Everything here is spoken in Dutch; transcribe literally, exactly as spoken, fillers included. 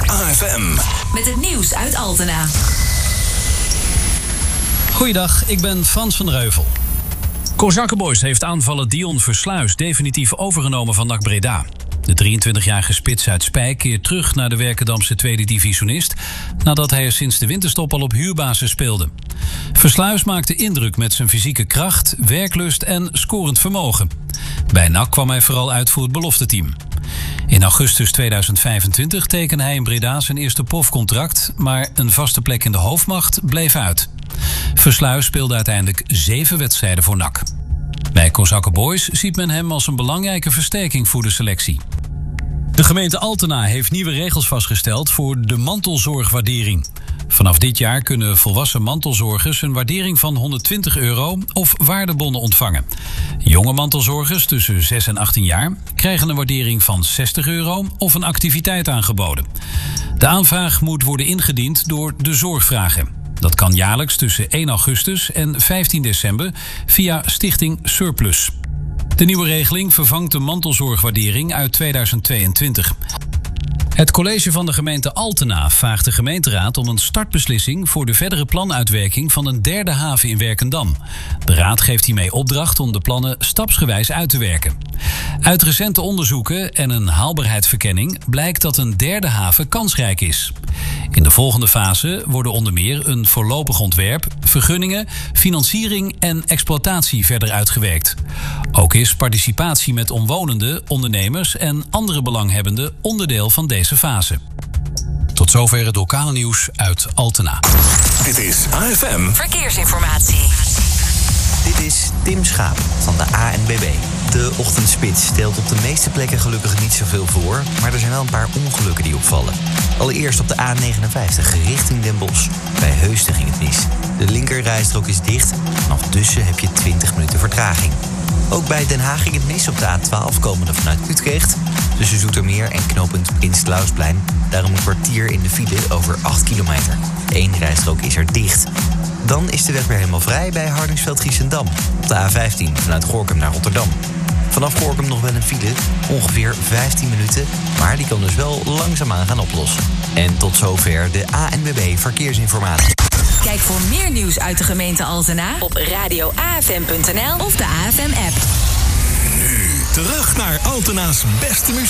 A F M. Met het nieuws uit Altena. Goeiedag, ik ben Frans van Reuvel. Kozakkenboys heeft aanvaller Dion Versluis definitief overgenomen van N A C Breda. De drieëntwintigjarige spits uit Spijk keert terug naar de Werkendamse tweede divisionist, nadat hij er sinds de winterstop al op huurbasis speelde. Versluis maakte indruk met zijn fysieke kracht, werklust en scorend vermogen. Bij N A C kwam hij vooral uit voor het belofteteam. In augustus tweeduizend vijfentwintig tekende hij in Breda zijn eerste profcontract, maar een vaste plek in de hoofdmacht bleef uit. Versluis speelde uiteindelijk zeven wedstrijden voor N A C. Bij Kozakkenboys ziet men hem als een belangrijke versterking voor de selectie. De gemeente Altena heeft nieuwe regels vastgesteld voor de mantelzorgwaardering. Vanaf dit jaar kunnen volwassen mantelzorgers een waardering van honderdtwintig euro of waardebonnen ontvangen. Jonge mantelzorgers tussen zes en achttien jaar krijgen een waardering van zestig euro of een activiteit aangeboden. De aanvraag moet worden ingediend door de Zorgvragen. Dat kan jaarlijks tussen één augustus en vijftien december via Stichting Surplus. De nieuwe regeling vervangt de mantelzorgwaardering uit tweeduizend tweeëntwintig. Het college van de gemeente Altena vraagt de gemeenteraad om een startbeslissing voor de verdere planuitwerking van een derde haven in Werkendam. De raad geeft hiermee opdracht om de plannen stapsgewijs uit te werken. Uit recente onderzoeken en een haalbaarheidsverkenning blijkt dat een derde haven kansrijk is. In de volgende fase worden onder meer een voorlopig ontwerp, vergunningen, financiering en exploitatie verder uitgewerkt. Ook is participatie met omwonenden, ondernemers en andere belanghebbenden onderdeel van deze fase. Tot zover het lokale nieuws uit Altena. Dit is A F M. Verkeersinformatie. Dit is Tim Schaap van de A N B B. De ochtendspits stelt op de meeste plekken gelukkig niet zoveel voor, maar er zijn wel een paar ongelukken die opvallen. Allereerst op de A negenenvijftig richting Den Bosch. Bij Heusden ging het mis. De linkerrijstrook is dicht. Vanaf Dussen heb je twintig minuten vertraging. Ook bij Den Haag ging het mis op de A twaalf komende vanuit Utrecht. Tussen Zoetermeer en knooppunt Prins-Klausplein. Daarom een kwartier in de file over acht kilometer. Eén rijstrook is er dicht. Dan is de weg weer helemaal vrij bij Hardingsveld-Giessendam. Op de A vijftien vanuit Gorinchem naar Rotterdam. Vanaf Gorinchem nog wel een file, ongeveer vijftien minuten. Maar die kan dus wel langzaamaan gaan oplossen. En tot zover de A N B B Verkeersinformatie. Kijk voor meer nieuws uit de gemeente Altena op radio A F M punt n l of de A F M-app. Nu terug naar Altena's beste muziek.